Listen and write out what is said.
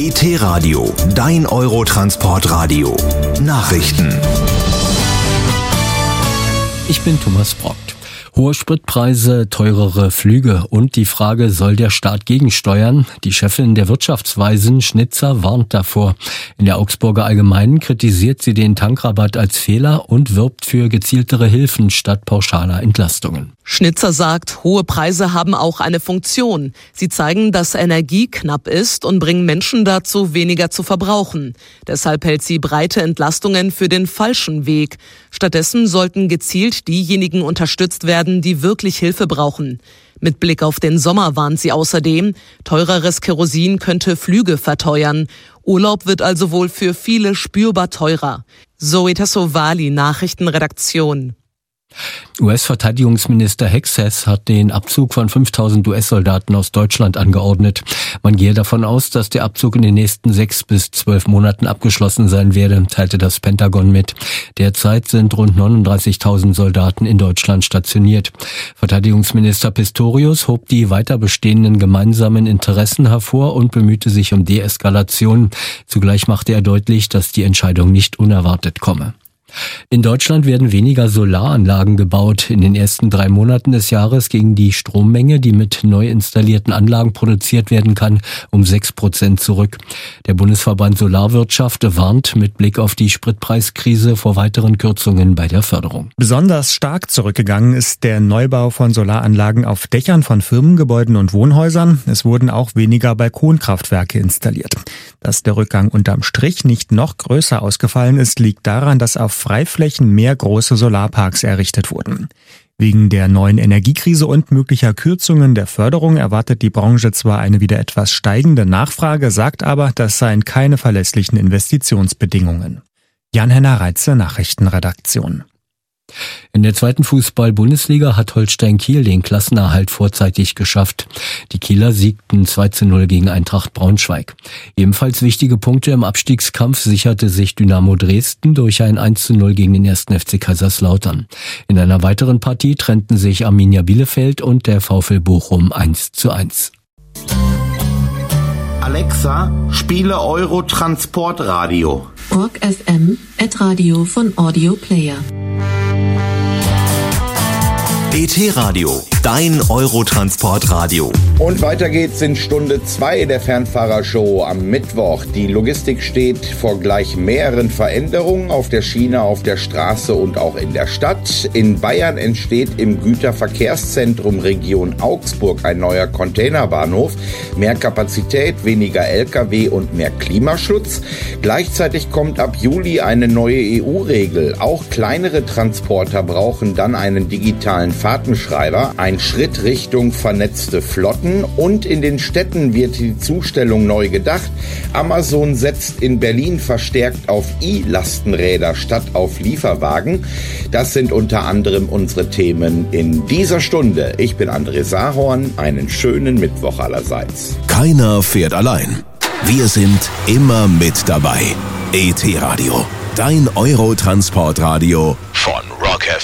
ET-Radio, dein Eurotransportradio. Nachrichten. Ich bin Thomas Brockt. Hohe Spritpreise, teurere Flüge und die Frage, soll der Staat gegensteuern? Die Chefin der Wirtschaftsweisen, Schnitzer, warnt davor. In der Augsburger Allgemeinen kritisiert sie den Tankrabatt als Fehler und wirbt für gezieltere Hilfen statt pauschaler Entlastungen. Schnitzer sagt, hohe Preise haben auch eine Funktion. Sie zeigen, dass Energie knapp ist und bringen Menschen dazu, weniger zu verbrauchen. Deshalb hält sie breite Entlastungen für den falschen Weg. Stattdessen sollten gezielt diejenigen unterstützt werden, die wirklich Hilfe brauchen. Mit Blick auf den Sommer warnt sie außerdem, teureres Kerosin könnte Flüge verteuern. Urlaub wird also wohl für viele spürbar teurer. Zoe Tassovali, Nachrichtenredaktion. US-Verteidigungsminister Hexas hat den Abzug von 5000 US-Soldaten aus Deutschland angeordnet. Man gehe davon aus, dass der Abzug in den nächsten 6 bis 12 Monaten abgeschlossen sein werde, teilte das Pentagon mit. Derzeit sind rund 39.000 Soldaten in Deutschland stationiert. Verteidigungsminister Pistorius hob die weiter bestehenden gemeinsamen Interessen hervor und bemühte sich um Deeskalation. Zugleich machte er deutlich, dass die Entscheidung nicht unerwartet komme. In Deutschland werden weniger Solaranlagen gebaut. In den ersten 3 Monaten des Jahres ging die Strommenge, die mit neu installierten Anlagen produziert werden kann, um 6% zurück. Der Bundesverband Solarwirtschaft warnt mit Blick auf die Spritpreiskrise vor weiteren Kürzungen bei der Förderung. Besonders stark zurückgegangen ist der Neubau von Solaranlagen auf Dächern von Firmengebäuden und Wohnhäusern. Es wurden auch weniger Balkonkraftwerke installiert. Dass der Rückgang unterm Strich nicht noch größer ausgefallen ist, liegt daran, dass auf Freiflächen mehr große Solarparks errichtet wurden. Wegen der neuen Energiekrise und möglicher Kürzungen der Förderung erwartet die Branche zwar eine wieder etwas steigende Nachfrage, sagt aber, das seien keine verlässlichen Investitionsbedingungen. Jan-Henner Reitze, Nachrichtenredaktion. In der 2. Fußball-Bundesliga hat Holstein Kiel den Klassenerhalt vorzeitig geschafft. Die Kieler siegten 2:0 gegen Eintracht Braunschweig. Ebenfalls wichtige Punkte im Abstiegskampf sicherte sich Dynamo Dresden durch ein 1:0 gegen den 1. FC Kaiserslautern. In einer weiteren Partie trennten sich Arminia Bielefeld und der VfL Bochum 1:1. Alexa, spiele Eurotransportradio. Org FM @Radio von Audio Player. ET-Radio, dein Eurotransportradio. Und weiter geht's in Stunde 2 der Fernfahrershow am Mittwoch. Die Logistik steht vor gleich mehreren Veränderungen auf der Schiene, auf der Straße und auch in der Stadt. In Bayern entsteht im Güterverkehrszentrum Region Augsburg ein neuer Containerbahnhof. Mehr Kapazität, weniger Lkw und mehr Klimaschutz. Gleichzeitig kommt ab Juli eine neue EU-Regel. Auch kleinere Transporter brauchen dann einen digitalen Fahrtenschreiber, ein Schritt Richtung vernetzte Flotten, und in den Städten wird die Zustellung neu gedacht. Amazon setzt in Berlin verstärkt auf E-Lastenräder statt auf Lieferwagen. Das sind unter anderem unsere Themen in dieser Stunde. Ich bin André Sahorn, einen schönen Mittwoch allerseits. Keiner fährt allein. Wir sind immer mit dabei. ET-Radio, dein Eurotransportradio von